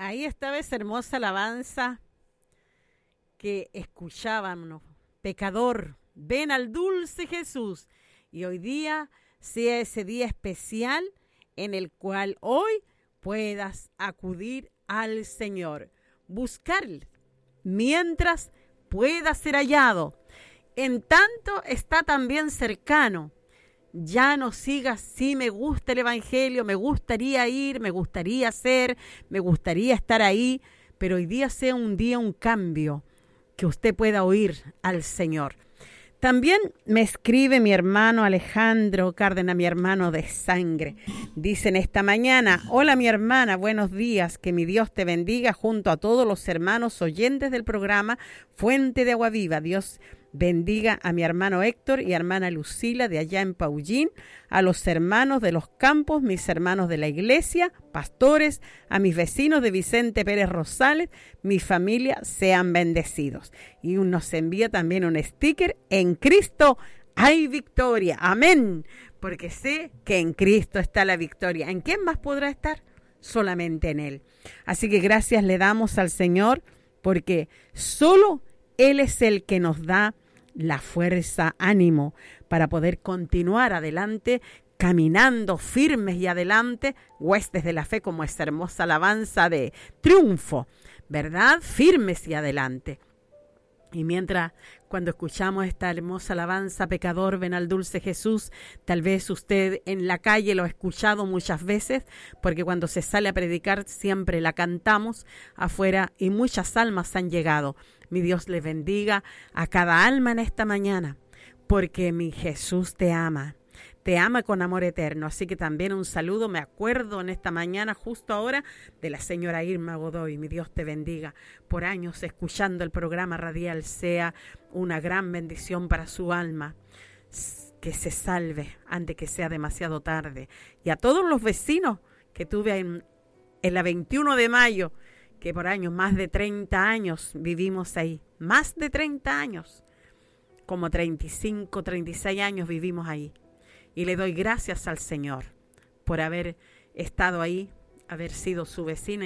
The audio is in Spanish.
Ahí estaba esa hermosa alabanza que escuchábamos. Pecador, ven al dulce Jesús. Y hoy día sea ese día especial en el cual hoy puedas acudir al Señor, buscarle mientras pueda ser hallado. En tanto está también cercano. Ya no sigas, sí me gusta el Evangelio, me gustaría ir, me gustaría hacer, me gustaría estar ahí, pero hoy día sea un día, un cambio, que usted pueda oír al Señor. También me escribe mi hermano Alejandro Cárdenas, mi hermano de sangre. Dicen esta mañana: hola mi hermana, buenos días, que mi Dios te bendiga junto a todos los hermanos oyentes del programa Fuente de Agua Viva. Dios bendiga a mi hermano Héctor y hermana Lucila de allá en Paullín, a los hermanos de los campos, mis hermanos de la iglesia, pastores, a mis vecinos de Vicente Pérez Rosales, mi familia, sean bendecidos. Y nos envía también un sticker: en Cristo hay victoria. Amén. Porque sé que en Cristo está la victoria. ¿En quién más podrá estar? Solamente en Él. Así que gracias le damos al Señor, porque solo Él es el que nos da la fuerza, ánimo para poder continuar adelante, caminando firmes y adelante, huestes de la fe, como esa hermosa alabanza de triunfo, ¿verdad? Firmes y adelante. Y mientras, cuando escuchamos esta hermosa alabanza, pecador, ven al dulce Jesús, tal vez usted en la calle lo ha escuchado muchas veces, porque cuando se sale a predicar siempre la cantamos afuera y muchas almas han llegado. Mi Dios les bendiga a cada alma en esta mañana, porque mi Jesús te ama con amor eterno. Así que también un saludo, me acuerdo en esta mañana, justo ahora, de la señora Irma Godoy. Mi Dios te bendiga, por años escuchando el programa radial, sea una gran bendición para su alma, que se salve antes que sea demasiado tarde. Y a todos los vecinos que tuve en la 21 de mayo, que por años, más de 30 años vivimos ahí, más de 30 años, como 35, 36 años vivimos ahí. Y le doy gracias al Señor por haber estado ahí, haber sido su vecina.